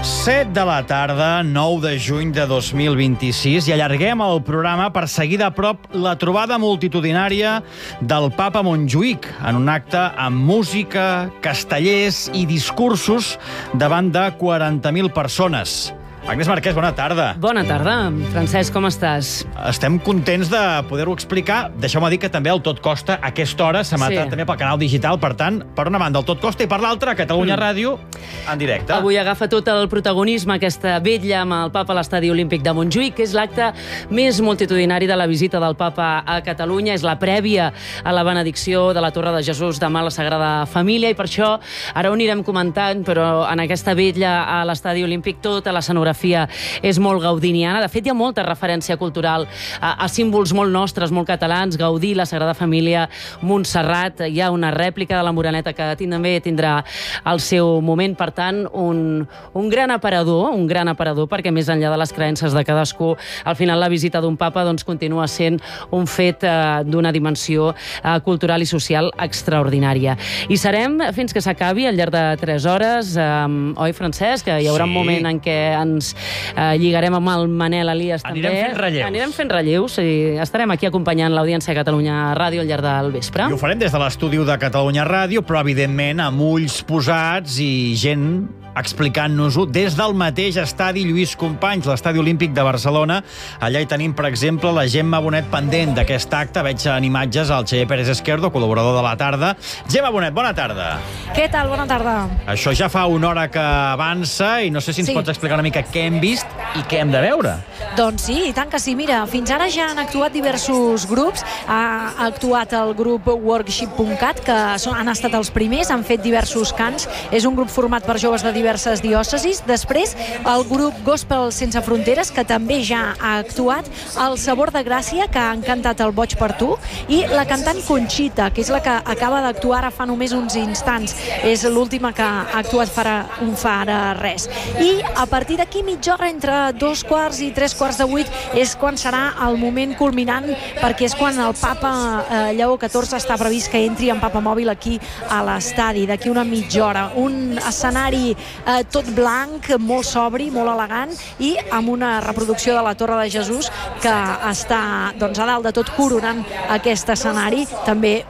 7 de la tarda, 9 de juny de 2026, i allarguem el programa per seguir de prop la trobada multitudinària del Papa a Montjuïc, en un acte amb música, castellers i discursos davant de 40.000 persones. Agnès Marquès, bona tarda. Bona tarda. Francesc, com estàs? Estem contents de poder-ho explicar. Deixeu-me dir que també el Tot Costa a aquesta hora s'emetrà també pel canal digital. Per tant, per una banda el Tot Costa i per l'altra Catalunya Ràdio en directe. Avui agafa tot el protagonisme aquesta vetlla amb el Papa a l'Estadi Olímpic de Montjuïc, que és l'acte més multitudinari de la visita del Papa a Catalunya. És la prèvia a la benedicció de la Torre de Jesús demà a la Sagrada Família, i per això ara ho anirem comentant, però en aquesta vetlla a l'Estadi Olímpic tota l'escenografia és molt gaudiniana. De fet, hi ha molta referència cultural a símbols molt nostres, molt catalans. Gaudí, la Sagrada Família, Montserrat. Hi ha una rèplica de la Moreneta que també tindrà el seu moment. Per tant, un gran aparador, perquè més enllà de les creences de cadascú, al final la visita d'un papa continua sent un fet d'una dimensió cultural i social extraordinària. I serem fins que s'acabi al llarg de 3 hores. Oi, Francesc? Hi haurà un moment en què ens lligarem amb el Manel Elias també. Anirem fent relleus i estarem aquí acompanyant l'audiència de Catalunya Ràdio al llarg del vespre. I ho farem des de l'estudi de Catalunya Ràdio, però evidentment amb ulls posats i gent explicant-nos-ho des del mateix estadi Lluís Companys, l'Estadi Olímpic de Barcelona. Allà hi tenim, per exemple, la Gemma Bonet pendent d'aquest acte. Veig en imatges el Xavier Pérez Esquerdo, col·laborador de La Tarda. Gemma Bonet, bona tarda. Què tal? Bona tarda. Això ja fa una hora que avança i no sé si ens pots explicar una mica què hem vist i què hem de veure. Doncs sí, i tant que sí. Mira, fins ara ja han actuat diversos grups. Ha actuat el grup Worship.cat, que han estat els primers, han fet diversos cants. És un grup format per joves de diverses diòcesis. Després, el grup Gospel Sense Fronteres, que també ja ha actuat. El Sabor de Gràcia, que han cantat el Boig per tu. I la cantant Conxita, que és la que acaba d'actuar ara fa només uns instants. És l'última que ha actuat fa res. I a partir d'aquí, mitja hora, entre 2:15 i 3:15, és quan serà el moment culminant, perquè és quan el Papa Lleó XIV està previst que entri en papamòbil aquí a l'estadi, d'aquí una mitja hora. Un escenari tot blanc, molt sobri, molt elegant, i amb una reproducció de la Torre de Jesús que està a dalt de tot coronant aquest escenari. També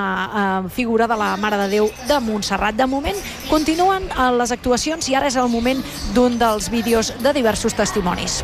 una figura de la Mare de Déu de Montserrat. De moment continuen les actuacions i ara és el moment d'un dels vídeos de diversos testimonis.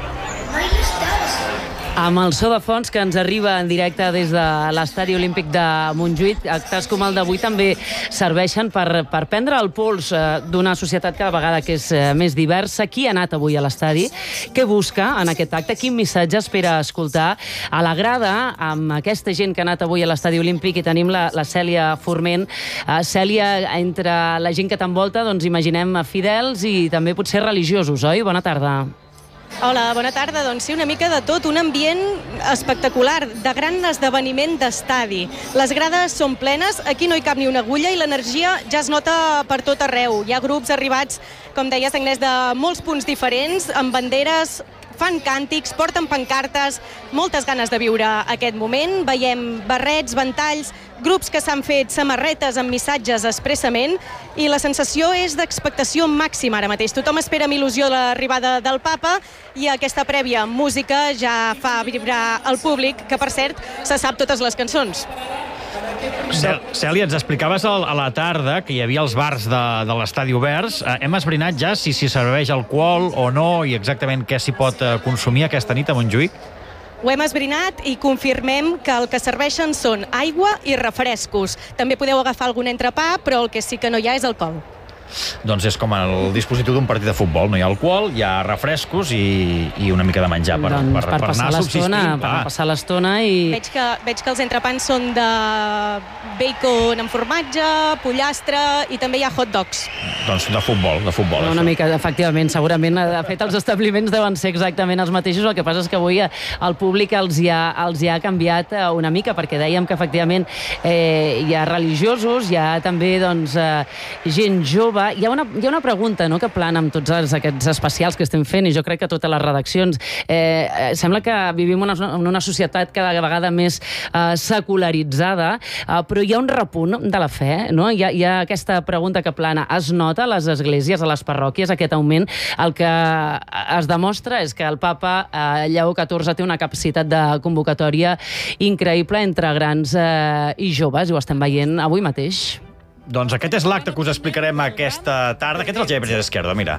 Amb el so de fons que ens arriba en directe des de l'Estadi Olímpic de Montjuïc, actes com el d'avui també serveixen per prendre el pols d'una societat cada vegada que és més diversa. Qui ha anat avui a l'estadi? Què busca en aquest acte? Quin missatge espera escoltar? A la grada, amb aquesta gent que ha anat avui a l'Estadi Olímpic, i tenim la Cèlia Forment. Cèlia, entre la gent que t'envolta, doncs imaginem fidels i també potser religiosos, oi? Bona tarda. Hola, bona tarda. Doncs sí, una mica de tot, un ambient espectacular, de gran esdeveniment d'estadi. Les grades són plenes, aquí no hi cap ni una agulla i l'energia ja es nota per tot arreu. Hi ha grups arribats, com deies, Agnès, de molts punts diferents, amb banderes, fan càntics, porten pancartes, moltes ganes de viure aquest moment. Veiem barrets, ventalls, grups que s'han fet samarretes amb missatges expressament, i la sensació és d'expectació màxima ara mateix. Tothom espera amb il·lusió l'arribada del Papa, i aquesta prèvia música ja fa vibrar el públic, que per cert se sap totes les cançons. Cèlia, ens explicaves a la tarda que hi havia els bars de l'estadi oberts. Hem esbrinat ja si serveix alcohol o no i exactament què s'hi pot consumir aquesta nit a Montjuïc? Ho hem esbrinat i confirmem que el que serveixen són aigua i refrescos. També podeu agafar algun entrepà, però el que sí que no hi ha és alcohol. Doncs és com el dispositiu d'un partit de futbol. No hi ha alcohol, hi ha refrescos i una mica de menjar per anar subsistint. Per passar l'estona i... Veig que els entrepans són de bacon amb formatge, pollastre, i també hi ha hot dogs. Doncs de futbol. Una mica, efectivament, segurament. De fet, els establiments deuen ser exactament els mateixos. El que passa és que avui el públic els hi ha canviat una mica, perquè dèiem que efectivament hi ha religiosos, hi ha també gent jove, jove. Hi ha una pregunta, no?, que plana amb tots aquests especials que estem fent, i jo crec que totes les redaccions. Sembla que vivim en una societat cada vegada més secularitzada, però hi ha un repunt de la fe, no? Hi ha aquesta pregunta que plana. Es nota a les esglésies, a les parròquies, aquest augment? El que es demostra és que el papa Lleó XIV té una capacitat de convocatòria increïble entre grans i joves, i ho estem veient avui mateix. Doncs aquest és l'acte que us explicarem aquesta tarda. Aquest és el Xavier Pérez Esquerdo, mira.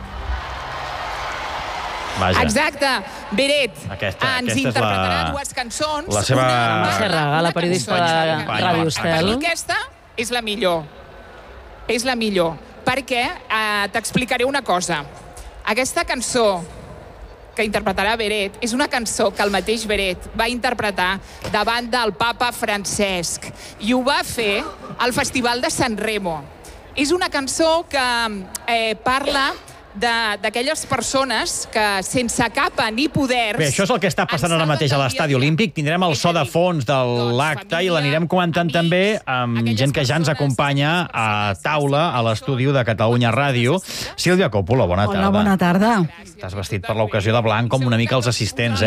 Vaja. Exacte. Beret ens interpretarà dues cançons. La seva... Mercè Raga, la periodista de Ràdio Estel. Aquesta és la millor. És la millor. Perquè t'explicaré una cosa. Aquesta cançó que interpretarà Beret és una cançó que el mateix Beret va interpretar davant del papa Francesc i ho va fer al Festival de San Remo. És una cançó que parla d'aquelles persones que sense capa ni poders... Bé, això és el que està passant ara mateix a l'Estadi Olímpic. Tindrem el so de fons de l'acte i l'anirem comentant també amb gent que ja ens acompanya a taula a l'estudi de Catalunya Ràdio. Sílvia Coppola, bona tarda. Hola, bona tarda. T'has vestit per l'ocasió de blanc com una mica els assistents,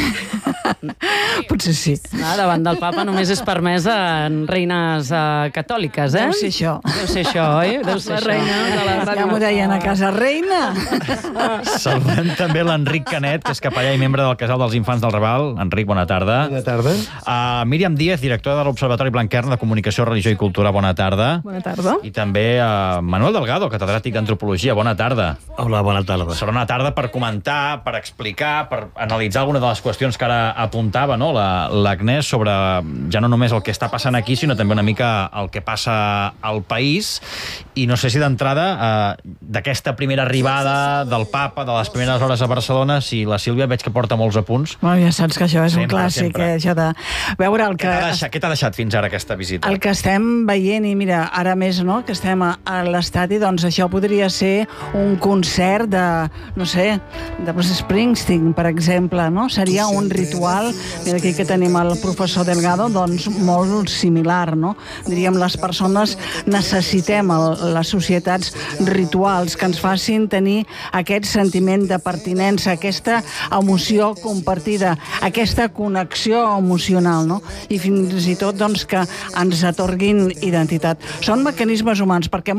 Potser sí. Davant del papa només és permesa en reines catòliques, Deu ser això. Deu ser això, oi? Deu ser això. Ja m'ho deien a casa reina. Saludem també l'Enric Canet, que és capellà i membre del Casal dels Infants del Raval. Enric, bona tarda. Bona tarda. Míriam Díez, directora de l'Observatori Blanquerna de Comunicació, Religió i Cultura. Bona tarda. Bona tarda. I també Manuel Delgado, catedràtic d'Antropologia. Bona tarda. Hola, bona tarda. Serà una tarda per comentar, per explicar, per analitzar alguna de les qüestions que ara apuntava, no?, l'Agnès, sobre ja no només el que està passant aquí, sinó també una mica el que passa al país. I no sé si d'entrada, d'aquesta primera arribada del papa, de les primeres hores a Barcelona, si la Sílvia veig que porta molts apunts. Bueno, ja saps que això és un Sempre, clàssic, sempre. això de veure el que... Què t'ha deixat fins ara aquesta visita? El que estem veient, i mira, ara més, no?, que estem a l'estadi, doncs això podria ser un concert de, no sé, de Bruce Springsteen, per exemple, no? Seria un ritual, mira aquí que tenim el professor Delgado, doncs molt similar, no? Diríem, les persones necessitem les societats rituals que ens facin tenir aquest sentiment de pertinença, aquesta emoció compartida, aquesta connexió emocional, no? I fins i tot, doncs, que ens atorguin identitat. Són mecanismes humans, perquè